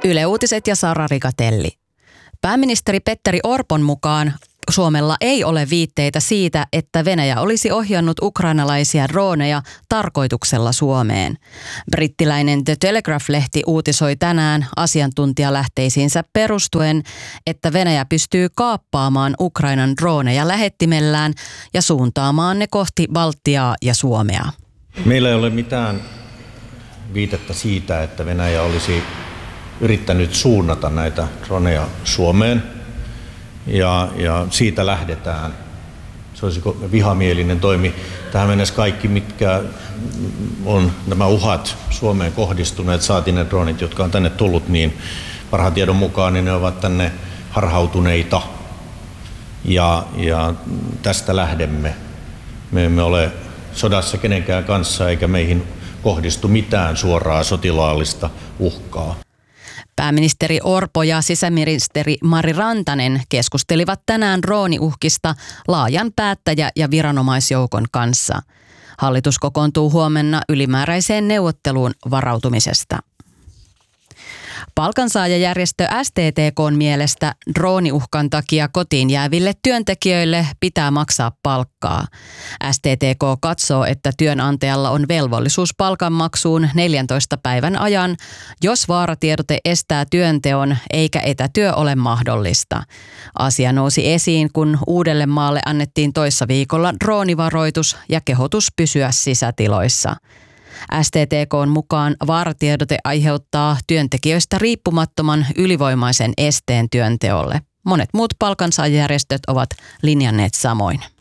Yle Uutiset ja Sara Rikatelli. Pääministeri Petteri Orpon mukaan Suomella ei ole viitteitä siitä, että Venäjä olisi ohjannut ukrainalaisia drooneja tarkoituksella Suomeen. Brittiläinen The Telegraph-lehti uutisoi tänään asiantuntijalähteisiinsä perustuen, että Venäjä pystyy kaappaamaan Ukrainan drooneja lähettimellään ja suuntaamaan ne kohti Baltiaa ja Suomea. Meillä ei ole mitään viitettä siitä, että Venäjä olisi yrittänyt suunnata näitä droneja Suomeen ja siitä lähdetään. Se olisi vihamielinen toimi. Tähän mennessä kaikki, mitkä on nämä uhat Suomeen kohdistuneet, saati ne dronit, jotka on tänne tullut, niin parhaan tiedon mukaan niin ne ovat tänne harhautuneita ja tästä lähdemme. Me emme ole sodassa kenenkään kanssa eikä meihin kohdistu mitään suoraa sotilaallista uhkaa. Pääministeri Orpo ja sisäministeri Mari Rantanen keskustelivat tänään drooniuhkista laajan päättäjä- ja viranomaisjoukon kanssa. Hallitus kokoontuu huomenna ylimääräiseen neuvotteluun varautumisesta. Palkansaajajärjestö STTK:n mielestä drooniuhkan takia kotiin jääville työntekijöille pitää maksaa palkkaa. STTK katsoo, että työnantajalla on velvollisuus palkanmaksuun 14 päivän ajan, jos vaaratiedote estää työnteon eikä etätyö ole mahdollista. Asia nousi esiin, kun Uudellemaalle annettiin toissa viikolla droonivaroitus ja kehotus pysyä sisätiloissa. STTK:n mukaan vaaratiedote aiheuttaa työntekijöistä riippumattoman ylivoimaisen esteen työnteolle. Monet muut palkansaajajärjestöt ovat linjanneet samoin.